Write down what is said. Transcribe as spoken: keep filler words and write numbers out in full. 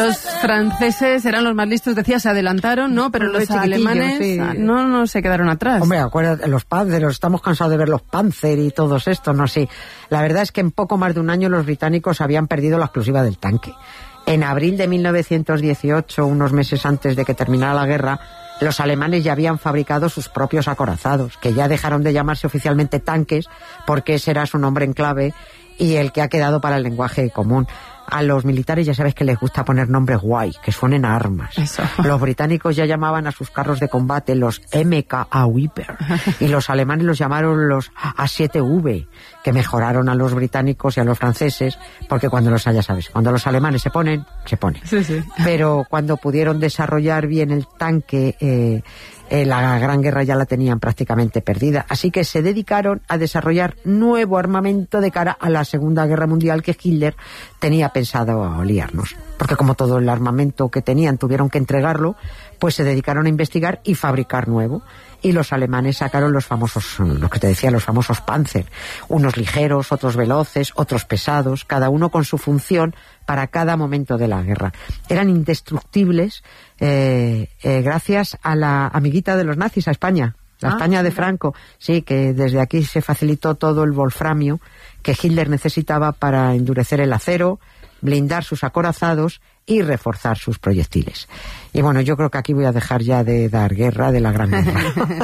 Los franceses eran los más listos, decía, se adelantaron, ¿no? Pero los alemanes sí. no, no se quedaron atrás. Hombre, acuérdate, los Panzer, estamos cansados de ver los Panzer y todos estos, no sé. La verdad es que en poco más de un año los británicos habían perdido la exclusiva del tanque. En abril de mil novecientos dieciocho, unos meses antes de que terminara la guerra, los alemanes ya habían fabricado sus propios acorazados, que ya dejaron de llamarse oficialmente tanques, porque ese era su nombre en clave y el que ha quedado para el lenguaje común. A los militares ya sabes que les gusta poner nombres guay, que suenen a armas. Eso. Los británicos ya llamaban a sus carros de combate los M K A Viper y los alemanes los llamaron los A siete V, que mejoraron a los británicos y a los franceses, porque cuando los ya sabes, cuando los alemanes se ponen, se ponen. Sí, sí. Pero cuando pudieron desarrollar bien el tanque, eh, eh, la Gran Guerra ya la tenían prácticamente perdida. Así que se dedicaron a desarrollar nuevo armamento de cara a la Segunda Guerra Mundial que Hitler tenía pensado liarnos. Porque como todo el armamento que tenían tuvieron que entregarlo, pues se dedicaron a investigar y fabricar nuevo. Y los alemanes sacaron los famosos, lo que te decía, los famosos Panzer. Unos ligeros, otros veloces, otros pesados, cada uno con su función para cada momento de la guerra. Eran indestructibles eh, eh, gracias a la amiguita de los nazis, a España. La ah, España de Franco, sí, que desde aquí se facilitó todo el wolframio que Hitler necesitaba para endurecer el acero, blindar sus acorazados y reforzar sus proyectiles. Y bueno, yo creo que aquí voy a dejar ya de dar guerra de la Gran Guerra.